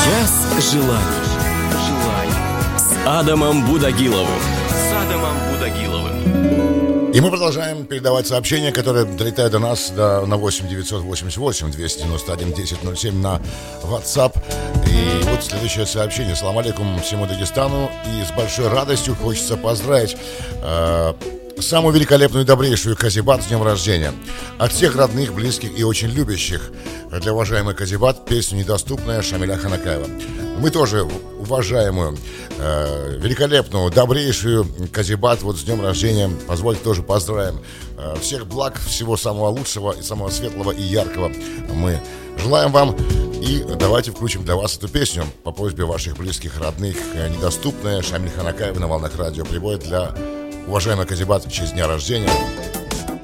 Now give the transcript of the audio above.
Час желаний с Адамом Будагиловым. И мы продолжаем передавать сообщения, которые долетают до нас на 8 988 291 1007 на WhatsApp. И вот следующее сообщение. Салам алейкум всему Дагестану. И с большой радостью хочется поздравить самую великолепную и добрейшую Казибат с днем рождения. От всех родных, близких и очень любящих для уважаемой Казибат песню «Недоступная» Шамиля Ханакаева. Мы тоже уважаемую, великолепную, добрейшую Казибат вот с днем рождения. Позвольте тоже поздравим. Всех благ, всего самого лучшего и самого светлого и яркого мы желаем вам. И давайте включим для вас эту песню по просьбе ваших близких, родных. «Недоступная» Шамиль Ханакаева на волнах радио Прибой для уважаемой Казибат в честь дня рождения.